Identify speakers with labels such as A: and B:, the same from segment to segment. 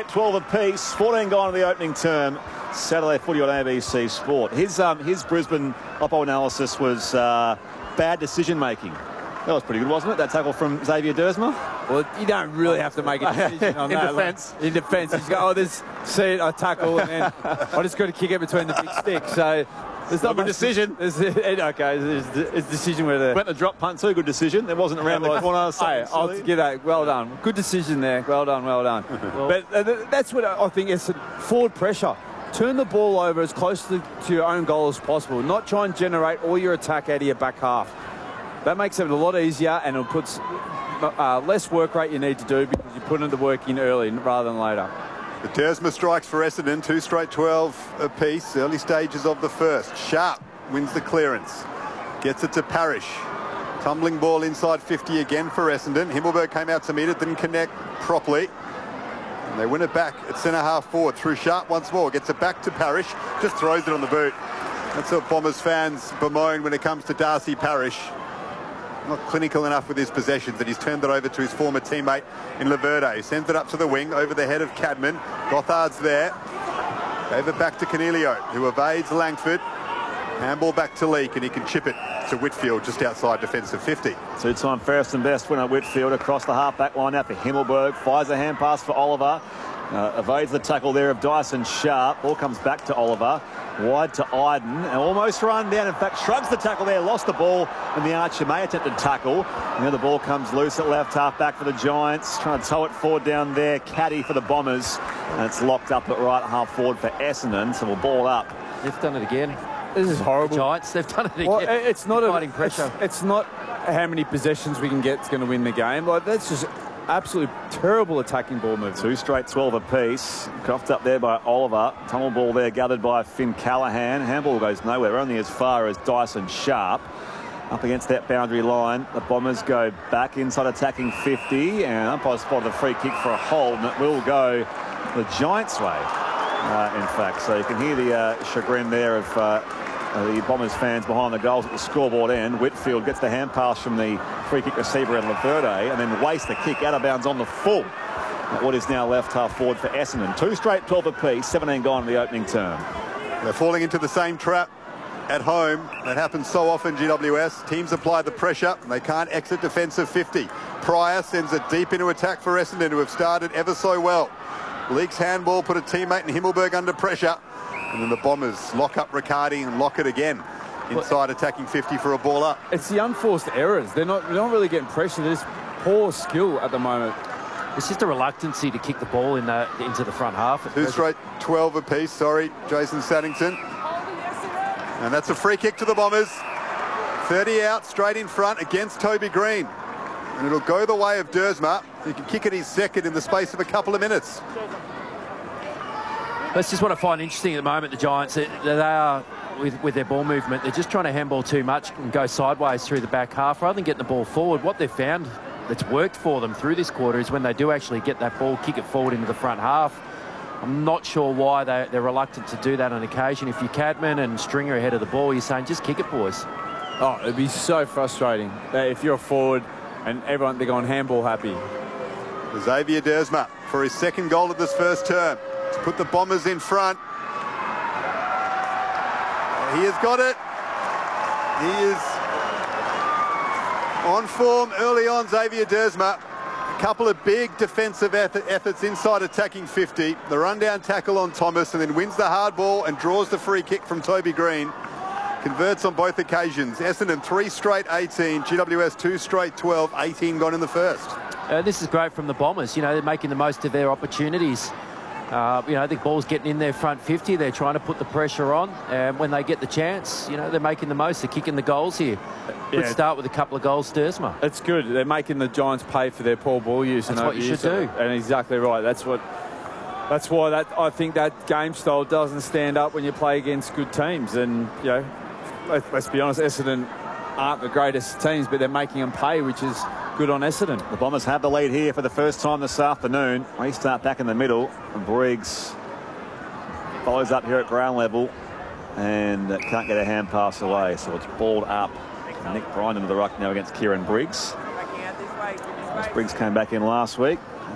A: straight 12 apiece. 14 gone in the opening term. Saturday footy on ABC Sport. His Brisbane Oppo analysis was bad decision making. That was pretty good, wasn't it? That tackle from Xavier Dersma.
B: Well, you don't really have to make a decision on that.
A: Defence.
B: In defence. He's got, see it, I tackle, and then I just got to kick it between the big sticks. So there's not
A: a good decision.
B: It's a decision where the...
A: Went the drop punt too, good decision. It wasn't around the corner.
B: Hey, I'll give that. Well done. Good decision there. Well done, well done. But that's what I think is forward pressure. Turn the ball over as close to your own goal as possible. Not try and generate all your attack out of your back half. That makes it a lot easier, and it puts less work rate you need to do because you put in the work in early rather than later.
C: The Dersma strikes for Essendon, 2 straight 12 apiece, early stages of the first. Sharp wins the clearance, gets it to Parrish. Tumbling ball inside 50 again for Essendon. Himmelberg came out to meet it, didn't connect properly. And they win it back at centre-half forward through Sharp once more. Gets it back to Parrish, just throws it on the boot. That's what Bombers fans bemoan when it comes to Darcy Parrish. Not clinical enough with his possessions, and he's turned it over to his former teammate in Laverde. Sends it up to the wing, over the head of Cadman. Gothard's there. Gave it back to Cornelio, who evades Langford. Handball back to Leake, and he can chip it to Whitfield just outside defensive 50.
A: Two-time fairest and best winner Whitfield across the half-back line now for Himmelberg. Fires a hand pass for Oliver. Evades the tackle there of Dyson Sharp. Ball comes back to Oliver. Wide to Iden, and almost run down. In fact, shrugs the tackle there, lost the ball, and the Archer May attempted tackle. And the ball comes loose at left half back for the Giants. Trying to tow it forward down there. Caddy for the Bombers, and it's locked up at right half forward for Essendon. So we'll ball up.
D: They've done it again.
B: This is horrible.
D: The Giants, they've done it again.
B: Well, it's not
D: fighting pressure.
B: It's not how many possessions we can get is going to win the game. Like, that's just absolutely terrible attacking ball movement.
A: 2 straight 12 apiece. Coughed up there by Oliver. Tunnel ball there gathered by Finn Callaghan. Handball goes nowhere, only as far as Dyson Sharp. Up against that boundary line, the Bombers go back inside attacking 50, and umpire spotted a free kick for a hold, and it will go the Giants' way, in fact. So you can hear the chagrin there of the Bombers fans behind the goals at the scoreboard end. Whitfield gets the hand pass from the free kick receiver in Laverde, and then wastes the kick out of bounds on the full. At what is now left half forward for Essendon. 2 straight 12 apiece, 17 gone in the opening term.
C: They're falling into the same trap at home. That happens so often, GWS. Teams apply the pressure, and they can't exit defensive 50. Pryor sends it deep into attack for Essendon, who have started ever so well. Leaks handball, put a teammate in Himmelberg under pressure. And then the Bombers lock up Riccardi and lock it again inside attacking 50 for a ball up.
B: It's the unforced errors. They're not really getting pressure. There's poor skill at the moment.
D: It's just a reluctancy to kick the ball into the front half.
C: 2 straight 12 apiece. Sorry, Jason Saddington. And that's a free kick to the Bombers. 30 out, straight in front against Toby Green. And it'll go the way of Dersma. He can kick it his second in the space of a couple of minutes.
D: That's just what I find interesting at the moment, the Giants. They are, with their ball movement, they're just trying to handball too much and go sideways through the back half rather than getting the ball forward. What they've found that's worked for them through this quarter is when they do actually get that ball, kick it forward into the front half. I'm not sure why they're reluctant to do that on occasion. If you're Cadman and Stringer ahead of the ball, you're saying, just kick it, boys.
B: Oh, it'd be so frustrating if you're a forward and everyone, they're going handball happy.
C: Xavier Dersma for his second goal of this first term. To put the Bombers in front. He has got it. He is on form early on, Xavier Dersma. A couple of big defensive efforts inside attacking 50. The rundown tackle on Thomas, and then wins the hard ball and draws the free kick from Toby Green. Converts on both occasions. Essendon 3 straight 18. GWS 2 straight 12. 18 gone in the first.
D: This is great from the Bombers. You know, they're making the most of their opportunities. The ball's getting in their front 50. They're trying to put the pressure on. And when they get the chance, they're making the most. They're kicking the goals here. Good start with a couple of goals, Dersma.
B: It's good. They're making the Giants pay for their poor ball use.
D: That's what you should do.
B: And exactly right. That's why I think that game style doesn't stand up when you play against good teams. And, let's be honest, Essendon aren't the greatest teams, but they're making them pay, which is good on Essendon.
A: The Bombers have the lead here for the first time this afternoon. They start back in the middle. Briggs follows up here at ground level and can't get a hand pass away, so it's balled up. Nick Bryan into the ruck now against Kieran Briggs. Briggs came back in last week.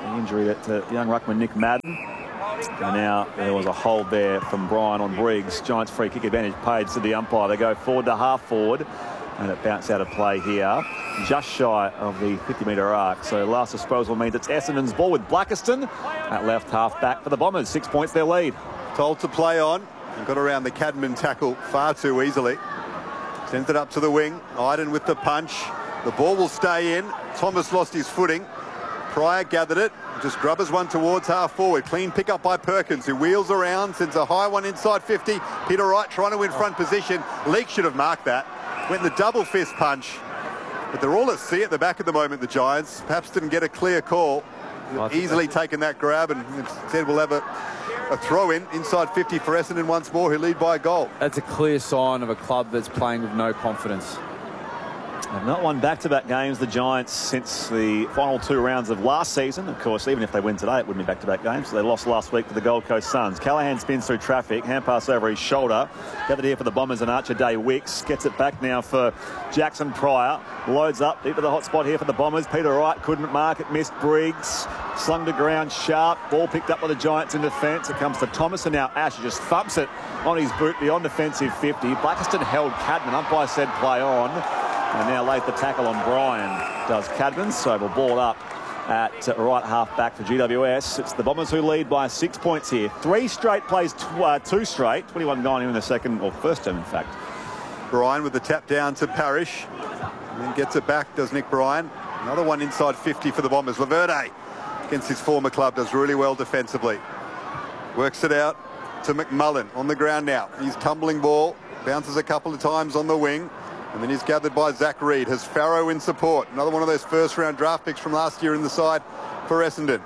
A: injury to young ruckman Nick Madden. And now there was a hold there from Brian on Briggs. Giants free kick advantage paid to the umpire. They go forward to half forward, and it bounced out of play here, just shy of the 50-metre arc. So last disposal means it's Essendon's ball with Blackiston at left half back for the Bombers. 6 points their lead.
C: Told to play on and got around the Cadman tackle far too easily. Sends it up to the wing. Iden with the punch. The ball will stay in. Thomas lost his footing. Pryor gathered it. Just grubbers one towards half forward. Clean pick up by Perkins, who wheels around, sends a high one inside 50. Peter Wright trying to win front position. Leake should have marked that. Went the double fist punch. But they're all at sea at the back at the moment, the Giants. Perhaps didn't get a clear call. Easily taken that grab, and instead we'll have a throw in inside 50 for Essendon once more, who lead by a goal.
B: That's a clear sign of a club that's playing with no confidence.
A: They've not won back-to-back games, the Giants, since the final 2 rounds of last season. Of course, even if they win today, it wouldn't be back-to-back games. So they lost last week to the Gold Coast Suns. Callaghan spins through traffic, hand pass over his shoulder. Gathered here for the Bombers and Archer Day Wicks. Gets it back now for Jackson Pryor. Loads up deep to the hot spot here for the Bombers. Peter Wright couldn't mark it, missed Briggs. Slung to ground sharp. Ball picked up by the Giants in defence. It comes to Thomas, and now Ash just thumps it on his boot beyond defensive 50. Blackiston held Cadman. Umpire said play on. And now laid the tackle on Brian. Does Cadman. So we'll ball up at right half back for GWS. It's the Bombers who lead by 6 points here. 3 straight plays, 2 straight. 21 gone in the second, or first term, in fact.
C: Brian with the tap down to Parrish. And then gets it back, does Nick Bryan. Another one inside 50 for the Bombers. Laverde against his former club does really well defensively. Works it out to McMullen on the ground now. He's tumbling ball. Bounces a couple of times on the wing. And then he's gathered by Zach Reed. Has Farrow in support. Another one of those first-round draft picks from last year in the side for Essendon.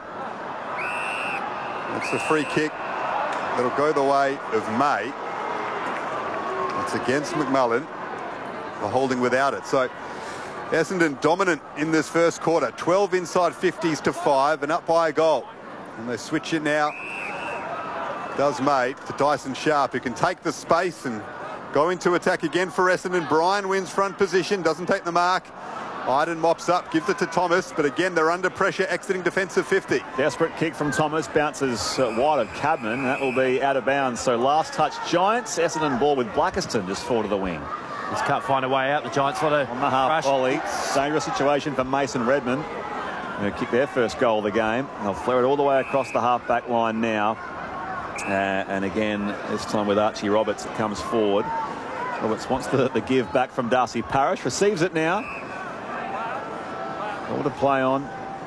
C: It's a free kick that'll go the way of May. It's against McMullen. The holding without it. So Essendon dominant in this first quarter. 12 inside 50s to 5 and up by a goal. And they switch it now. Does May to Dyson Sharp, who can take the space and go into attack again for Essendon. Bryan wins front position, doesn't take the mark. Iden mops up, gives it to Thomas, but again they're under pressure, exiting defensive 50.
A: Desperate kick from Thomas, bounces wide of Cadman. That will be out of bounds. So last touch Giants. Essendon ball with Blackiston just fall to the wing.
D: Just can't find a way out. The Giants want to
A: on the half volley. Dangerous situation for Mason Redmond, who kicked their first goal of the game. They'll flare it all the way across the half back line now. And again, this time with Archie Roberts, it comes forward. Roberts wants the give back from Darcy Parish, receives it now. Ball to play on.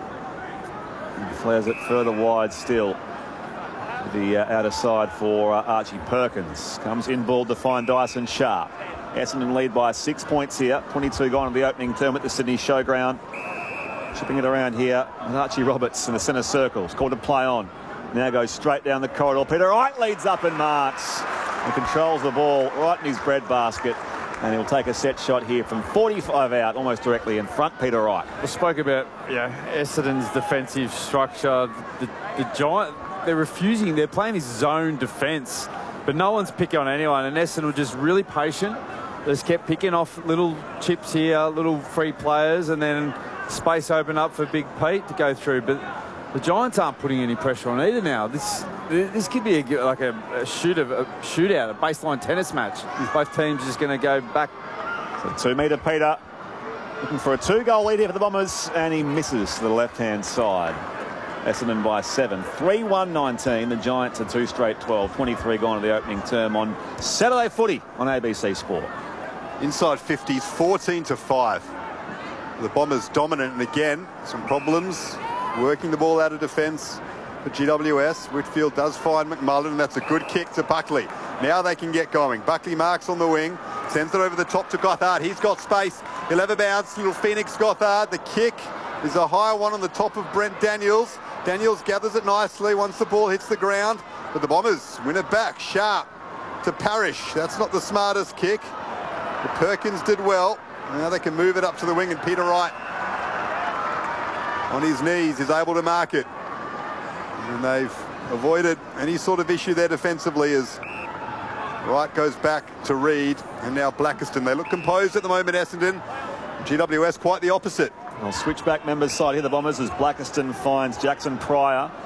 A: And flares it further wide still. The outer side for Archie Perkins. Comes in ball to find Dyson Sharp. Essendon lead by 6 points here. 22 gone in the opening term at the Sydney Showground. Chipping it around here. And Archie Roberts in the centre circle. It's called to play on. Now goes straight down the corridor. Peter Wright leads up and marks. And controls the ball right in his breadbasket. And he'll take a set shot here from 45 out, almost directly in front. Peter Wright.
B: I spoke about Essendon's defensive structure. The Giant, they're refusing. They're playing this zone defence, but no one's picking on anyone. And Essendon were just really patient. They just kept picking off little chips here, little free players, and then space open up for Big Pete to go through. But the Giants aren't putting any pressure on either now. This could be like a shootout, a baseline tennis match. Both teams are just going to go back.
A: So 2 metre Peter looking for a 2-goal lead here for the Bombers, and he misses to the left-hand side. Essendon by 7. 3-1-19. The Giants are 2 straight 12. 23 gone to the opening term on Saturday footy on ABC Sport. Inside 50s, 14-5. The Bombers dominant, and again, some problems. Working the ball out of defence for GWS. Whitfield does find McMullen, and that's a good kick to Buckley. Now they can get going. Buckley marks on the wing, sends it over the top to Gothard. He's got space. He'll have a bounce. Little Phoenix Gothard. The kick is a high one on the top of Brent Daniels. Daniels gathers it nicely once the ball hits the ground, but the Bombers win it back. Sharp to Parrish. That's not the smartest kick. But Perkins did well. Now they can move it up to the wing, and Peter Wright on his knees is able to mark it. And they've avoided any sort of issue there defensively as Wright goes back to Reed, and now Blackiston. They look composed at the moment, Essendon. GWS quite the opposite. I'll switch back members side here. The Bombers as Blackiston finds Jackson Pryor.